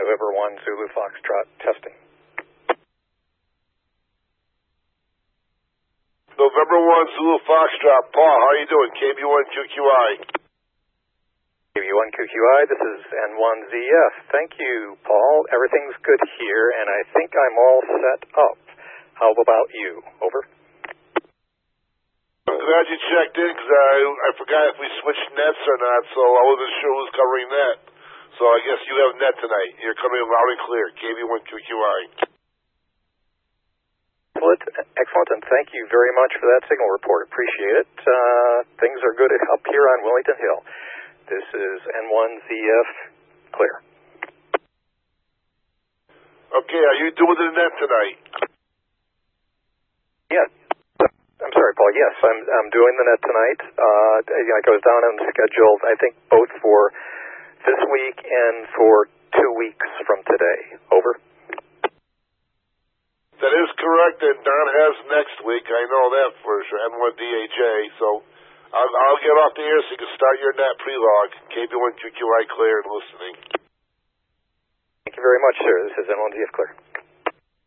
November 1 Zulu Foxtrot testing. November 1 Zulu Foxtrot. Paul, how are you doing? KB1QQI. KB1QQI, this is N1ZF. Thank you, Paul. Everything's good here, and I think I'm all set up. How about you? Over. I'm glad you checked in because I forgot if we switched nets or not, so I wasn't sure who was covering that. So I guess you have net tonight. You're coming loud and clear. KB1QQI. Excellent, and thank you very much for that signal report. Appreciate it. Things are good up here on Wellington Hill. This is N1ZF clear. Okay, are you doing the net tonight? Yes. I'm sorry, Paul. Yes, I'm doing the net tonight. It goes down on schedule, I think, both for this week and for 2 weeks from today. Over. That is correct, and Don has next week. I know that for sure. N1DHA. So I'll get off the air so you can start your net pre-log. KB1QQI clear and listening. Thank you very much, sir. This is N1ZF clear.